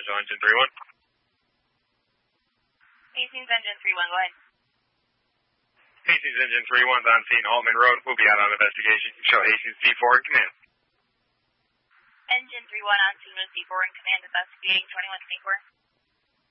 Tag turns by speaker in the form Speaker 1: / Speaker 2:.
Speaker 1: Hastings Engine 3-1.
Speaker 2: Hastings Engine 3-1, go ahead.
Speaker 1: Hastings Engine 3-1's on scene, Altman Road. We'll be out on investigation. Show Hastings C4 in command.
Speaker 2: Engine 3-1 on scene with C4 in command, investigating 2124.